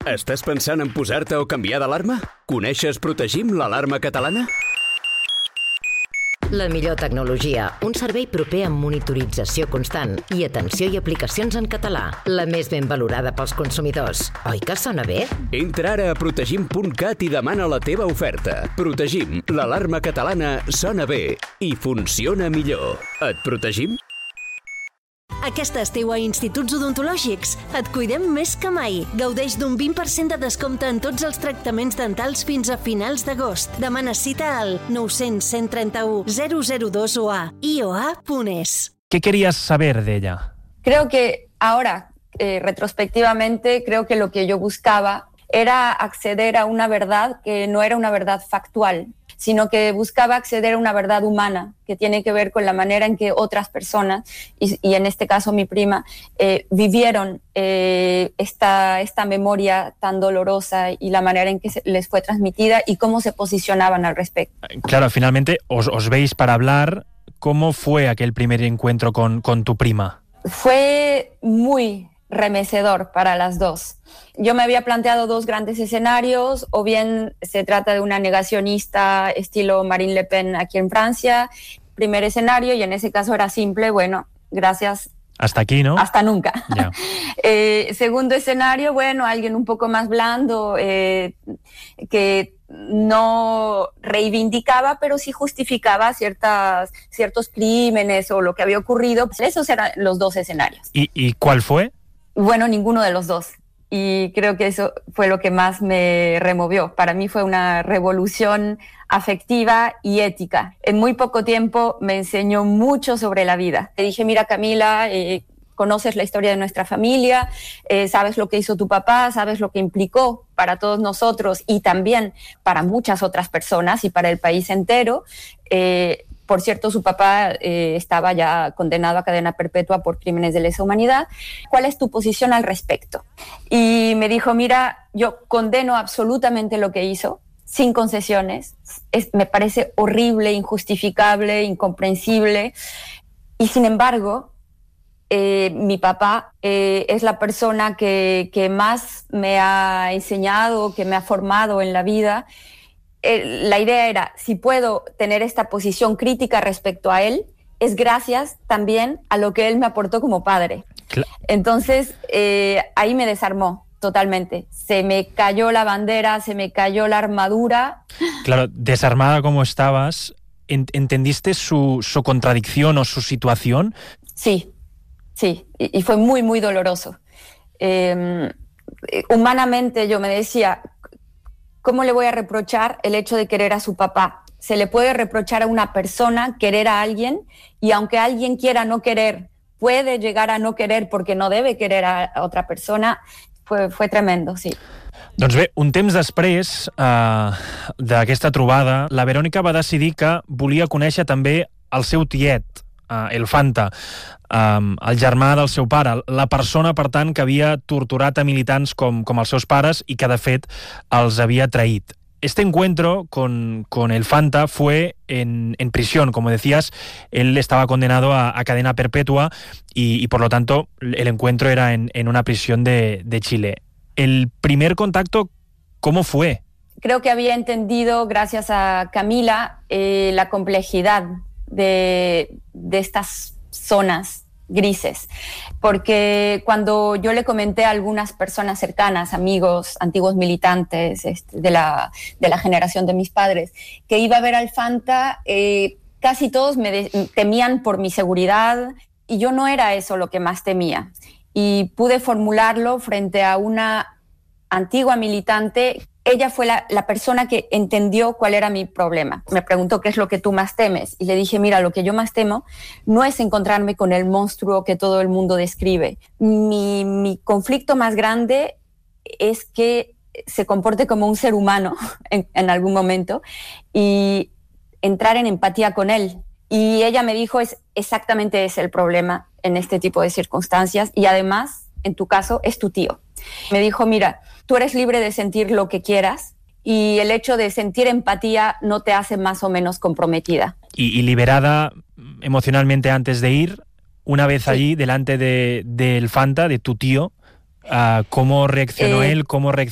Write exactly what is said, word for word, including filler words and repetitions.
Estàs pensant en posar-te o canviar d'alarma? Coneixes Protegim, l'alarma catalana? La millor tecnologia, un servei proper amb monitorització constant i atenció i aplicacions en català. La més ben valorada pels consumidors. Oi que sona bé? Entra ara a protegim punt cat i demana la teva oferta. Protegim, l'alarma catalana sona bé i funciona millor. Et protegim? Aquest estiu a Instituts Odontològics et cuidem més que mai. Gaudeix d'un vint per cent de descompte en tots els tractaments dentals fins a finals d'agost. Demana cita al nou cents, cent trenta-u, zero zero dos o a i o a punt es. ¿Qué querías saber de ella? Creo que ahora, eh, retrospectivamente, creo que lo que yo buscaba era acceder a una verdad que no era una verdad factual, sino que buscaba acceder a una verdad humana que tiene que ver con la manera en que otras personas, y, y en este caso mi prima, eh, vivieron eh, esta, esta memoria tan dolorosa y la manera en que se les fue transmitida y cómo se posicionaban al respecto. Claro, finalmente os, os veis para hablar. ¿Cómo fue aquel primer encuentro con, con tu prima? Fue muy remecedor para las dos. Yo me había planteado dos grandes escenarios, o bien se trata de una negacionista estilo Marine Le Pen aquí en Francia, primer escenario, y en ese caso era simple, bueno, gracias. Hasta aquí, ¿no? Hasta nunca. Yeah. eh, segundo escenario, bueno, alguien un poco más blando, eh, que no reivindicaba, pero sí justificaba ciertas, ciertos crímenes o lo que había ocurrido. Esos eran los dos escenarios. ¿Y, y cuál fue? Bueno, ninguno de los dos. Y creo que eso fue lo que más me removió. Para mí fue una revolución afectiva y ética. En muy poco tiempo me enseñó mucho sobre la vida. Le dije, mira Camila, eh, conoces la historia de nuestra familia, eh, sabes lo que hizo tu papá, sabes lo que implicó para todos nosotros y también para muchas otras personas y para el país entero. Eh, Por cierto, su papá eh, estaba ya condenado a cadena perpetua por crímenes de lesa humanidad. ¿Cuál es tu posición al respecto? Y me dijo, mira, yo condeno absolutamente lo que hizo, sin concesiones. Es, me parece horrible, injustificable, incomprensible. Y sin embargo, eh, mi papá eh, es la persona que, que más me ha enseñado, que me ha formado en la vida. La idea era, si puedo tener esta posición crítica respecto a él, es gracias también a lo que él me aportó como padre. Claro. Entonces, eh, ahí me desarmó totalmente. Se me cayó la bandera, se me cayó la armadura. Claro, desarmada como estabas, ¿entendiste su, su contradicción o su situación? Sí, sí, y, y fue muy, muy doloroso. Eh, humanamente yo me decía, ¿cómo le voy a reprochar el hecho de querer a su papá? Se le puede reprochar a una persona querer a alguien, y aunque alguien quiera no querer, puede llegar a no querer porque no debe querer a otra persona. Fue, fue tremendo, sí. Doncs bé, un temps després eh, d'aquesta trobada, la Verònica va decidir que volia conèixer també el seu tiet, eh, el Fanta, Um, el germà del seu pare, la persona, per tant, que havia torturat a militants com, com els seus pares i que, de fet, els havia traït. Este encuentro con, con el Fanta fue en, en prisión, como decías. Él estaba condenado a, a cadena perpetua y, y, por lo tanto, el encuentro era en, en una prisión de, de Chile. El primer contacto, ¿cómo fue? Creo que había entendido, gracias a Camila, eh, la complejidad de, de estas zonas grises, porque cuando yo le comenté a algunas personas cercanas, amigos, antiguos militantes este, de, la, de la generación de mis padres, que iba a ver al Fanta, eh, casi todos me de- temían por mi seguridad, y yo no era eso lo que más temía. Y pude formularlo frente a una antigua militante. Ella fue la, la persona que entendió cuál era mi problema. Me preguntó qué es lo que tú más temes. Y le dije, mira, lo que yo más temo no es encontrarme con el monstruo que todo el mundo describe. Mi, mi conflicto más grande es que se comporte como un ser humano en, en algún momento y entrar en empatía con él. Y ella me dijo, es exactamente ese el problema en este tipo de circunstancias. Y además, en tu caso, es tu tío. Me dijo, mira, tú eres libre de sentir lo que quieras y el hecho de sentir empatía no te hace más o menos comprometida. Y, y liberada emocionalmente antes de ir, una vez Sí. allí, delante de, del Fanta, de tu tío, uh, ¿cómo reaccionó Eh, él? ¿Cómo reaccionó